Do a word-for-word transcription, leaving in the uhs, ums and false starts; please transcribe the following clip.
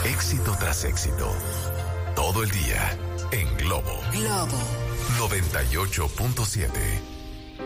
Éxito tras éxito. Todo el día en Globo. Globo noventa y ocho punto siete.